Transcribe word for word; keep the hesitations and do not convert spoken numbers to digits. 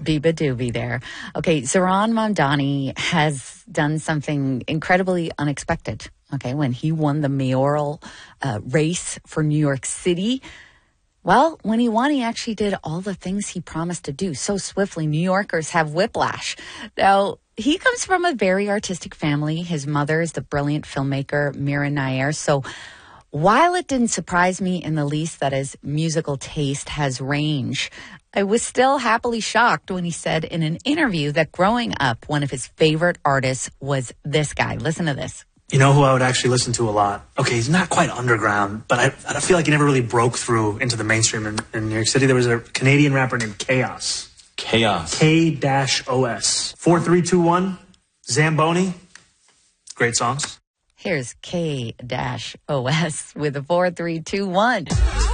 Biba doobie there. Okay, Zohran Mamdani has done something incredibly unexpected. Okay, when he won the mayoral uh, race for New York City, well, when he won, he actually did all the things he promised to do so swiftly. New Yorkers have whiplash. Now, he comes from a very artistic family. His mother is the brilliant filmmaker Mira Nair. So while it didn't surprise me in the least that his musical taste has range, I was still happily shocked when he said in an interview that growing up, one of his favorite artists was this guy. Listen to this. You know who I would actually listen to a lot? Okay, he's not quite underground, but I, I feel like he never really broke through into the mainstream in, in New York City. There was a Canadian rapper named Chaos. Chaos. K O S. four three two one, Zamboni. Great songs. Here's K O S with a four three two one.